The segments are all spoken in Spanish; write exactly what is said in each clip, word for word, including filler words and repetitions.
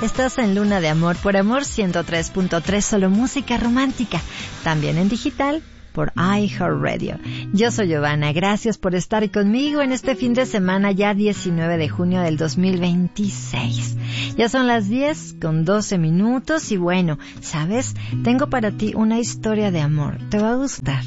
Estás en Luna de Amor por Amor ciento tres punto tres, solo música romántica. También en digital por iHeartRadio. Yo soy Giovanna, gracias por estar conmigo en este fin de semana ya diecinueve de junio del dos mil veintiséis. Ya son las diez con doce minutos y bueno, ¿sabes? Tengo para ti una historia de amor. Te va a gustar.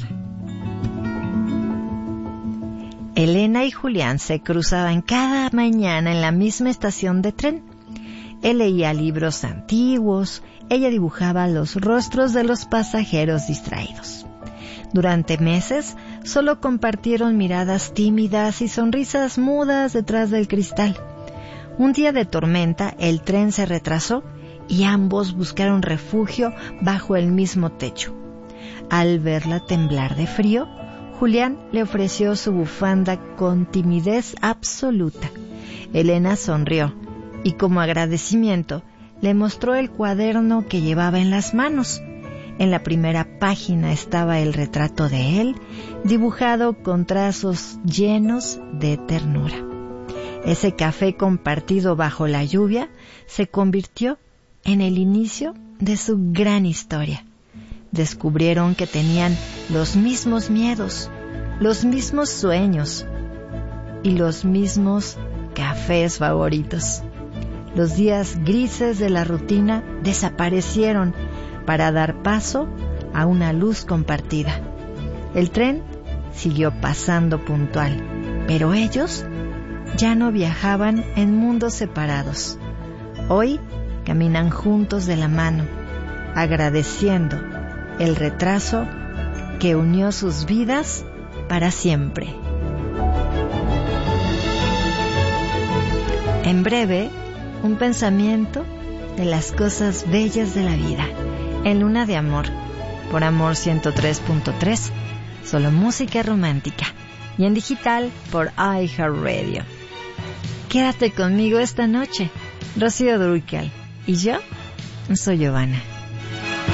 Elena y Julián se cruzaban cada mañana en la misma estación de tren. Él leía libros antiguos, ella dibujaba los rostros de los pasajeros distraídos. Durante meses, solo compartieron miradas tímidas y sonrisas mudas detrás del cristal. Un día de tormenta, el tren se retrasó y ambos buscaron refugio bajo el mismo techo. Al verla temblar de frío, Julián le ofreció su bufanda con timidez absoluta. Elena sonrió y como agradecimiento le mostró el cuaderno que llevaba en las manos. En la primera página estaba el retrato de él, dibujado con trazos llenos de ternura. Ese café compartido bajo la lluvia se convirtió en el inicio de su gran historia. Descubrieron que tenían los mismos miedos, los mismos sueños y los mismos cafés favoritos. Los días grises de la rutina desaparecieron para dar paso a una luz compartida. El tren siguió pasando puntual, pero ellos ya no viajaban en mundos separados. Hoy caminan juntos de la mano, agradeciendo el retraso que unió sus vidas para siempre. En breve, un pensamiento de las cosas bellas de la vida. En Luna de Amor, por Amor ciento tres punto tres, solo música romántica. Y en digital por iHeartRadio. Quédate conmigo esta noche. Rocío Dúrcal. Y yo soy Giovanna.